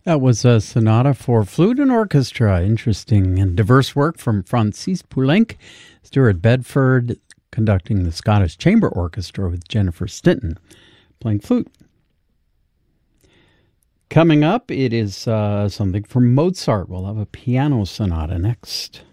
That was a sonata for flute and orchestra. Interesting and diverse work from Francis Poulenc, Stuart Bedford, conducting the Scottish Chamber Orchestra with Jennifer Stinton playing flute. Coming up, it is something from Mozart. We'll have a piano sonata next.